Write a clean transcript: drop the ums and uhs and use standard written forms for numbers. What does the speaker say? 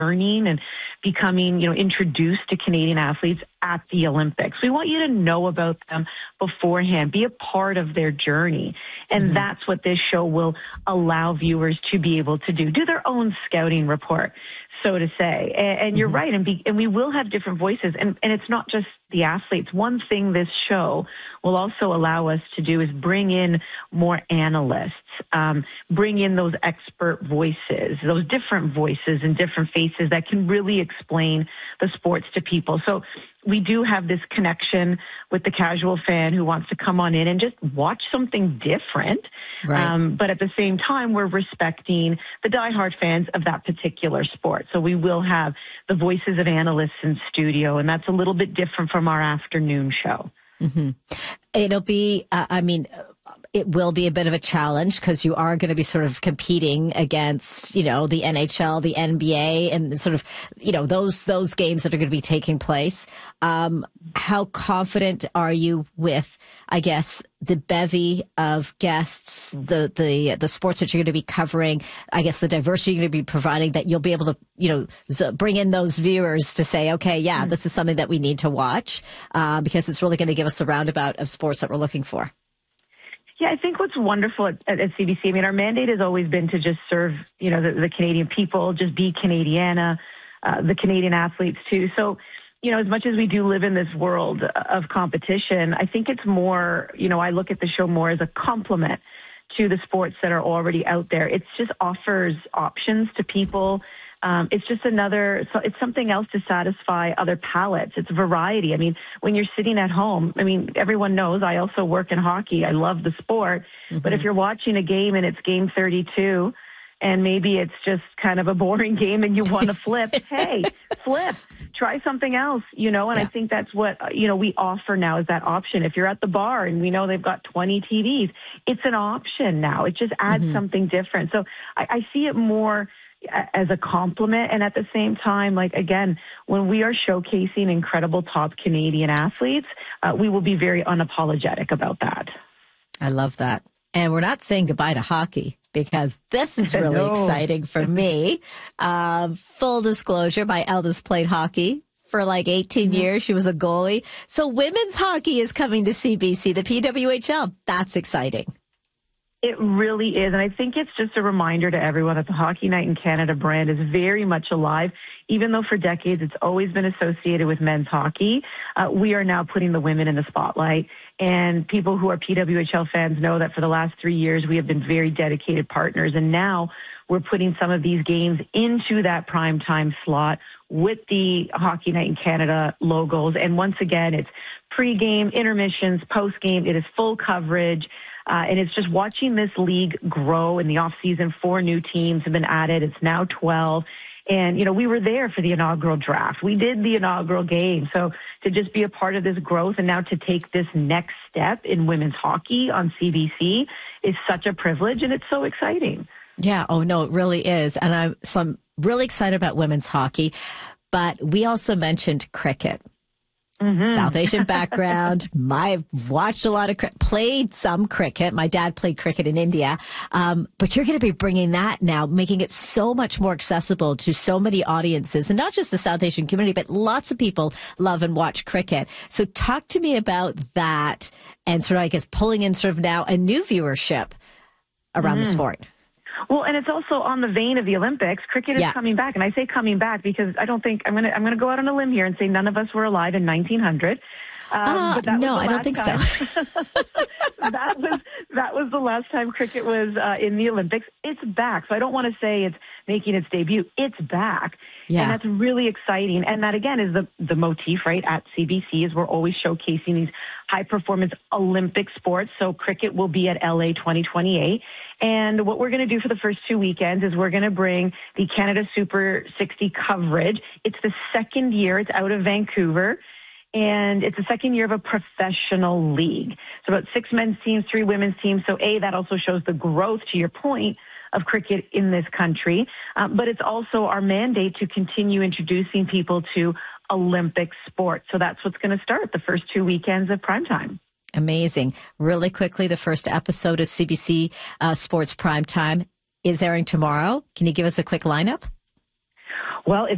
learning and becoming, introduced to Canadian athletes at the Olympics. We want you to know about them beforehand, be a part of their journey. And that's what this show will allow viewers to be able to do their own scouting report, so to say. And you're right. And we will have different voices. And it's not just the athletes. One thing this show will also allow us to do is bring in more analysts, bring in those expert voices, those different voices and different faces that can really explain the sports to people. So we do have this connection with the casual fan who wants to come on in and just watch something different. Right. But at the same time, we're respecting the diehard fans of that particular sport. So we will have the voices of analysts in studio, and that's a little bit different from our afternoon show. It'll be, it will be a bit of a challenge because you are going to be sort of competing against, the NHL, the NBA, and sort of, those games that are going to be taking place. How confident are you with, I guess, the bevy of guests, the sports that you're going to be covering, I guess the diversity you're going to be providing, that you'll be able to, bring in those viewers to say, okay, yeah, this is something that we need to watch, because it's really going to give us a roundabout of sports that we're looking for. Yeah, I think what's wonderful at CBC, our mandate has always been to just serve, the Canadian people, just be Canadiana, the Canadian athletes too. So, as much as we do live in this world of competition, I think it's more, I look at the show more as a complement to the sports that are already out there. It just offers options to people. It's just it's something else to satisfy other palates. It's variety. When you're sitting at home, everyone knows I also work in hockey. I love the sport. But if you're watching a game and it's game 32 and maybe it's just kind of a boring game and you want to flip, hey, flip, try something else, and I think that's what, we offer now is that option. If you're at the bar and we know they've got 20 TVs, it's an option now. It just adds something different. So I see it more as a compliment. And at the same time, again, when we are showcasing incredible top Canadian athletes, we will be very unapologetic about that. I love that. And we're not saying goodbye to hockey, because this is really exciting for me. Full disclosure, my eldest played hockey for 18 years. She was a goalie. So women's hockey is coming to CBC, the PWHL. That's exciting. It really is. And I think it's just a reminder to everyone that the Hockey Night in Canada brand is very much alive. Even though for decades it's always been associated with men's hockey, we are now putting the women in the spotlight. And people who are PWHL fans know that for the last 3 years, we have been very dedicated partners. And now we're putting some of these games into that primetime slot with the Hockey Night in Canada logos. And once again, it's pregame, intermissions, postgame. It is full coverage. And it's just watching this league grow in the offseason. 4 new teams have been added. It's now 12. And, we were there for the inaugural draft. We did the inaugural game. So to just be a part of this growth and now to take this next step in women's hockey on CBC is such a privilege, and it's so exciting. Yeah. Oh, no, it really is. And I'm really excited about women's hockey. But we also mentioned cricket. South Asian background. I've watched a lot of played some cricket. My dad played cricket in India. But you're going to be bringing that now, making it so much more accessible to so many audiences, and not just the South Asian community, but lots of people love and watch cricket. So talk to me about that and sort of, I guess, pulling in sort of now a new viewership around the sport. Well, and it's also on the vein of the Olympics. Cricket is coming back, and I say coming back because I don't think I'm going to go out on a limb here and say none of us were alive in 1900. But that no, was I don't think time. so. that was the last time cricket was in the Olympics. It's back, so I don't want to say it's making its debut. It's back, and that's really exciting. And that again is the motif, right? At CBC is we're always showcasing these high performance Olympic sports. So cricket will be at LA 2028. And what we're going to do for the first 2 weekends is we're going to bring the Canada Super 60 coverage. It's the second year. It's out of Vancouver. And it's the second year of a professional league. So about 6 men's teams, 3 women's teams. So that also shows the growth, to your point, of cricket in this country. But it's also our mandate to continue introducing people to Olympic sports. So that's what's going to start the first 2 weekends of primetime. Amazing. Really quickly, the first episode of CBC Sports Primetime is airing tomorrow. Can you give us a quick lineup? Well, it's